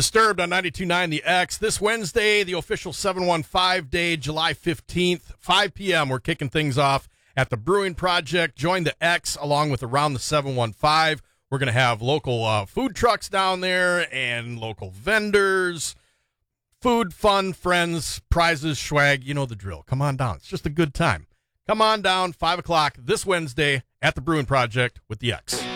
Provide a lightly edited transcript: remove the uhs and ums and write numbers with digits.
Disturbed on 92.9 The X. This Wednesday, the official 715 day, July 15th, 5 p.m. We're kicking things off at the Brewing Project. Join the X along with Around the 715. We're going to have local food trucks down there and local vendors. Food, fun, friends, prizes, swag. You know the drill. Come on down. It's just a good time. Come on down, 5 o'clock this Wednesday at the Brewing Project with the X.